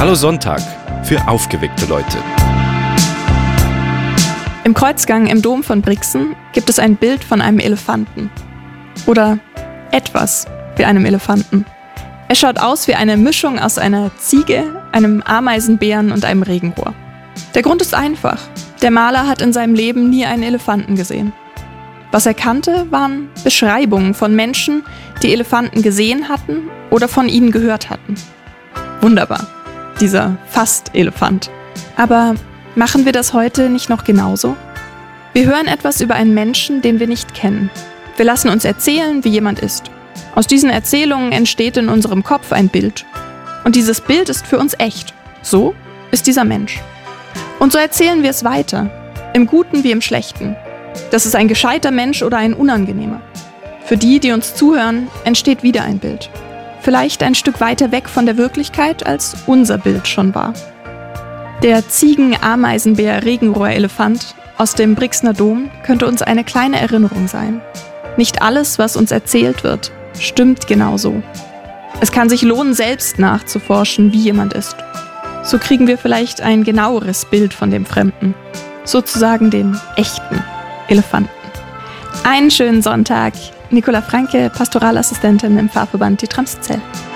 Hallo Sonntag für aufgeweckte Leute. Im Kreuzgang im Dom von Brixen gibt es ein Bild von einem Elefanten. Oder etwas wie einem Elefanten. Er schaut aus wie eine Mischung aus einer Ziege, einem Ameisenbären und einem Regenrohr. Der Grund ist einfach. Der Maler hat in seinem Leben nie einen Elefanten gesehen. Was er kannte, waren Beschreibungen von Menschen, die Elefanten gesehen hatten oder von ihnen gehört hatten. Wunderbar, dieser Fast-Elefant. Aber machen wir das heute nicht noch genauso? Wir hören etwas über einen Menschen, den wir nicht kennen. Wir lassen uns erzählen, wie jemand ist. Aus diesen Erzählungen entsteht in unserem Kopf ein Bild. Und dieses Bild ist für uns echt. So ist dieser Mensch. Und so erzählen wir es weiter, im Guten wie im Schlechten. Das ist ein gescheiter Mensch oder ein unangenehmer. Für die, die uns zuhören, entsteht wieder ein Bild. Vielleicht ein Stück weiter weg von der Wirklichkeit, als unser Bild schon war. Der Ziegen-Ameisenbär-Regenrohr-Elefant aus dem Brixener Dom könnte uns eine kleine Erinnerung sein. Nicht alles, was uns erzählt wird, stimmt genauso. Es kann sich lohnen, selbst nachzuforschen, wie jemand ist. So kriegen wir vielleicht ein genaueres Bild von dem Fremden. Sozusagen den echten Elefanten. Einen schönen Sonntag. Nicola Franke, Pastoralassistentin im Pfarrverband Dietramszell.